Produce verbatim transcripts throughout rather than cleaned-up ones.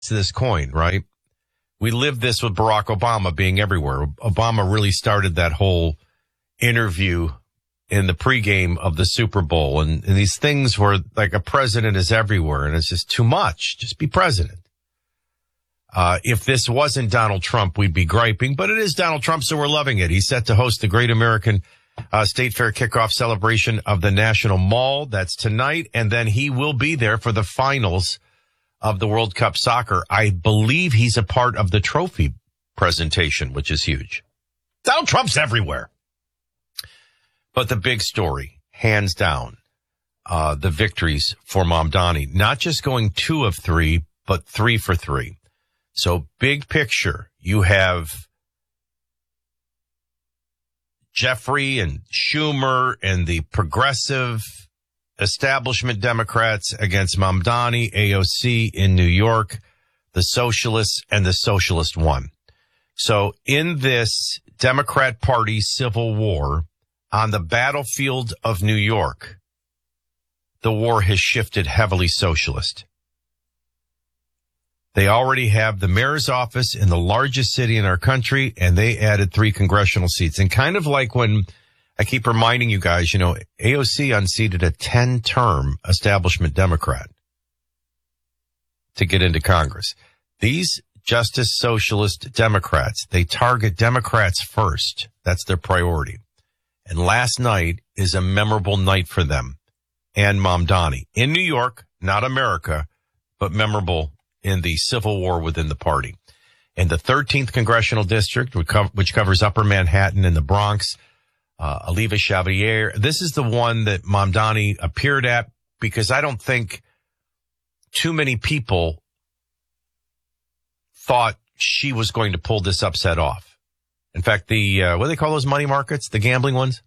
to this coin, right? We lived this with Barack Obama being everywhere. Obama really started that whole interview in the pregame of the Super Bowl. And, and these things where like a president is everywhere and it's just too much. Just be president. Uh, if this wasn't Donald Trump, we'd be griping, but it is Donald Trump, so we're loving it. He's set to host the Great American uh, State Fair kickoff celebration of the National Mall. That's tonight. And then he will be there for the finals of the World Cup soccer. I believe he's a part of the trophy presentation, which is huge. Donald Trump's everywhere. But the big story, hands down, uh, the victories for Mamdani, not just going two of three, but three for three. So big picture, you have Jeffrey and Schumer and the progressive establishment Democrats against Mamdani, A O C in New York, the socialists, and the socialist won. So in this Democrat Party civil war on the battlefield of New York, the war has shifted heavily socialist. They already have the mayor's office in the largest city in our country, and they added three congressional seats. And kind of like when I keep reminding you guys, you know, A O C unseated a ten-term establishment Democrat to get into Congress. These Justice Socialist Democrats, they target Democrats first. That's their priority. And last night is a memorable night for them and Mamdani in New York, not America, but memorable in the civil war within the party. In the thirteenth Congressional District, which covers Upper Manhattan and the Bronx, uh, Aliva Xavier, this is the one that Mamdani appeared at because I don't think too many people thought she was going to pull this upset off. In fact, the, uh, what do they call those money markets? The gambling ones?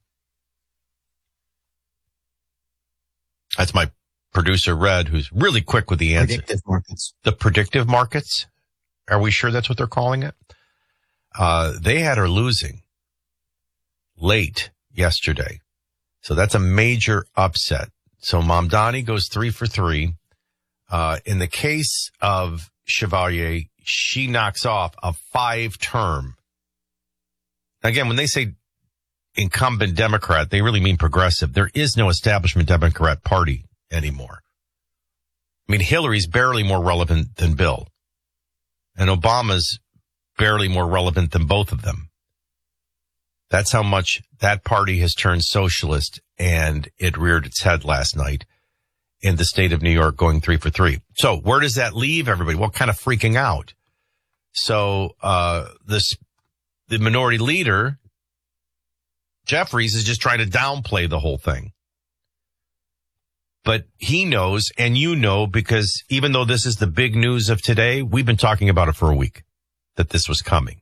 That's my producer, Red, who's really quick with the answer. Predictive markets. The predictive markets. Are we sure that's what they're calling it? Uh, they had her losing late yesterday. So that's a major upset. So Mamdani goes three for three. Uh, in the case of Chevalier, she knocks off a five-term. Again, when they say incumbent Democrat, they really mean progressive. There is no establishment Democrat party anymore. I mean, Hillary's barely more relevant than Bill. And Obama's barely more relevant than both of them. That's how much that party has turned socialist, and it reared its head last night in the state of New York going three for three. So where does that leave everybody? What kind of freaking out? So, uh, this, the minority leader, Jeffries, is just trying to downplay the whole thing. But he knows, and you know, because even though this is the big news of today, we've been talking about it for a week, that this was coming.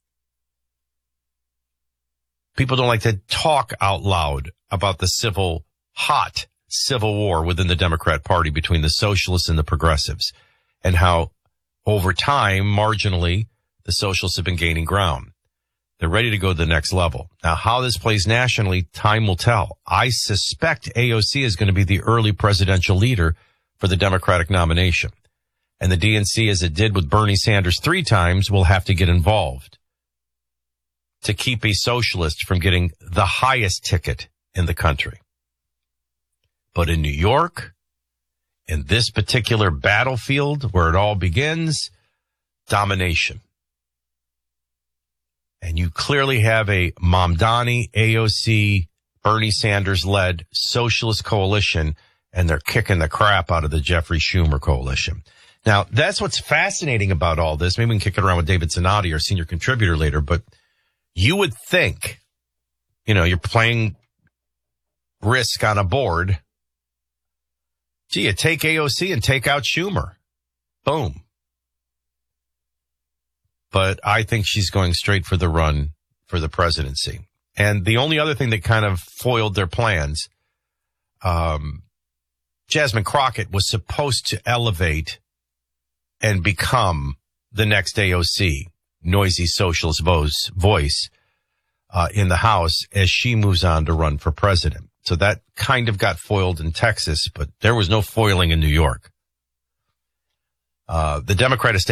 People don't like to talk out loud about the civil, hot civil war within the Democrat Party between the socialists and the progressives, and how over time, marginally, the socialists have been gaining ground. They're ready to go to the next level. Now, how this plays nationally, time will tell. I suspect A O C is going to be the early presidential leader for the Democratic nomination. And the D N C, as it did with Bernie Sanders three times, will have to get involved to keep a socialist from getting the highest ticket in the country. But in New York, in this particular battlefield where it all begins, domination. And you clearly have a Mamdani, A O C, Bernie Sanders-led socialist coalition, and they're kicking the crap out of the Jeffrey Schumer coalition. Now, that's what's fascinating about all this. Maybe we can kick it around with David Zanotti, our senior contributor, later. But you would think, you know, you're playing Risk on a board. Gee, you take A O C and take out Schumer. Boom. But I think she's going straight for the run for the presidency. And the only other thing that kind of foiled their plans, um, Jasmine Crockett was supposed to elevate and become the next A O C, noisy socialist voice, voice uh, in the House as she moves on to run for president. So that kind of got foiled in Texas, but there was no foiling in New York. Uh, the Democrat